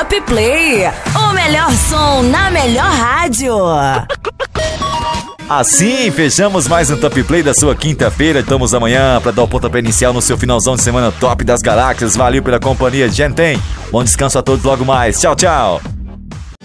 Top Play, o melhor som na melhor rádio. Assim, fechamos mais um Top Play da sua quinta-feira. Estamos amanhã para dar o pontapé inicial no seu finalzão de semana top das galáxias. Valeu pela companhia, gente. Bom descanso a todos logo mais. Tchau, tchau.